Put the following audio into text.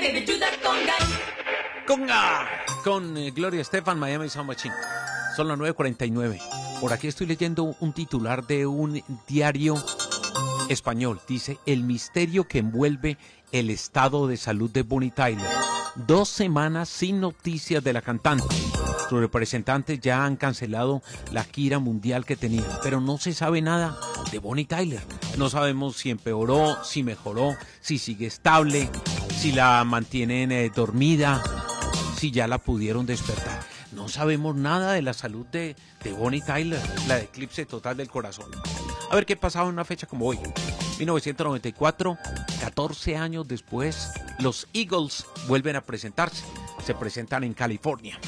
Conga con Gloria Estefan, Miami Sound Machine. Son las 9:49. Por aquí estoy leyendo un titular de un diario español. Dice: el misterio que envuelve el estado de salud de Bonnie Tyler. 2 semanas sin noticias de la cantante. Sus representantes ya han cancelado la gira mundial que tenía, pero no se sabe nada de Bonnie Tyler. No sabemos si empeoró, si mejoró, si sigue estable, si la mantienen dormida, si ya la pudieron despertar. No sabemos nada de la salud de Bonnie Tyler, la de eclipse total del corazón. A ver qué pasaba en una fecha como hoy. 1994, 14 años después, los Eagles vuelven a presentarse. Se presentan en California.